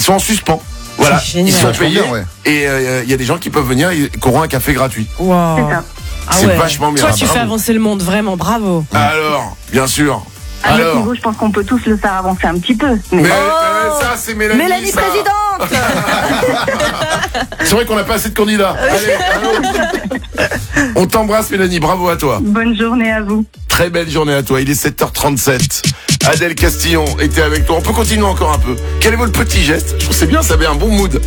sont en suspens. Voilà, C'est génial. ils sont Vachement payés bien, ouais. et il y a des gens qui peuvent venir et qui auront un café gratuit. Wow. C'est ça. Ah C'est ouais. vachement bien. Toi, tu Bravo. fais avancer le monde, vraiment, bravo. Alors, bien sûr. À notre Alors, niveau, je pense qu'on peut tous le faire avancer un petit peu. mais Mais ça c'est Mélanie. Mélanie ça. présidente. C'est vrai qu'on n'a pas assez de candidats. Allez, allô. On t'embrasse Mélanie, bravo à toi. bonne journée à vous. Très belle journée à toi, il est 7h37. Adèle Castillon était avec toi, on peut continuer encore un peu. Quel est votre petit geste? Je trouve que c'est bien, ça met un bon mood.